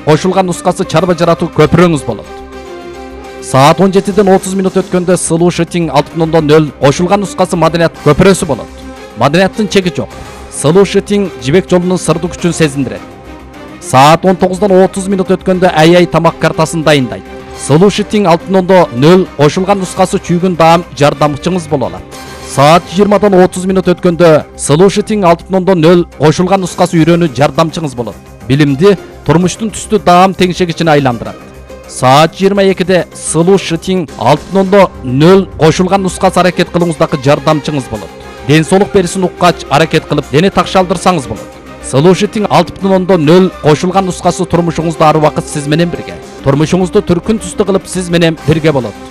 кошулган нускасы чарба жаратуу көпүрөңүз болот. Саат 17:30 өткөндө Solution 6.0 кошулган нускасы маданият көпүрөсү болот. Маданияттын чеги жок. Solution жибек жолунун сырдык күчүн сезиндирет. Саат 19:30 өткөндө AI тамак картасын дайындайт. Solution 6.0 кошулган нускасы чүйгүн даам жардамчыңыз боло алат. Саат 20:30 өткөндө Solution 6.0 кошулган нускасы үйрөнүү жардамчыңыз болот. Билимди турмуштун түстүү даам теңшегичине айландырат. Саат 22-де Solution 6.0 кошулган нускасы аракет кылууңуздагы жардамчыңыз болот. Ден соолук берисин уккач аракет кылып, дене такшалдырсаңыз болот. Solution 6.0 кошулган нускасы турмушуңузда ар убакыт сиз менен бирге. Турмушуңузду түркүн түстүү кылып сиз менен бирге болот.